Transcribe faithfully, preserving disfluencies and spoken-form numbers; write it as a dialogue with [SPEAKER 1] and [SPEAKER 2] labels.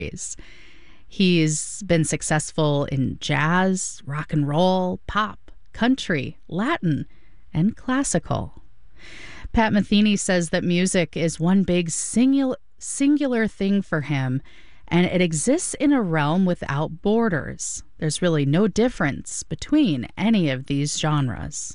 [SPEAKER 1] He's been successful in jazz, rock and roll, pop, country, Latin, and classical. Pat Metheny says that music is one big singular, singular thing for him, and it exists in a realm without borders. There's really no difference between any of these genres.